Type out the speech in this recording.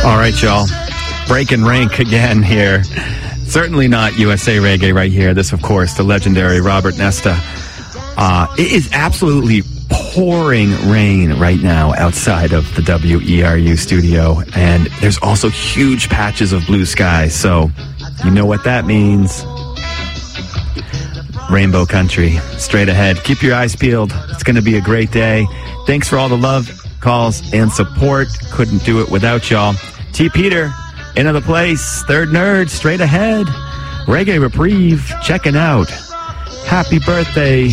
All right, y'all. Breaking rank again here. Certainly not USA Reggae right here. This, of course, the legendary Robert Nesta. It is absolutely pouring rain right now outside of the WERU studio, and there's also huge patches of blue sky, so you know what that means. Rainbow country, straight ahead. Keep your eyes peeled. It's going to be a great day. Thanks for all the love, calls, and support. Couldn't do it without y'all. T. Peter, into the place. Third Nerd, straight ahead. Reggae Reprieve, checking out. Happy birthday,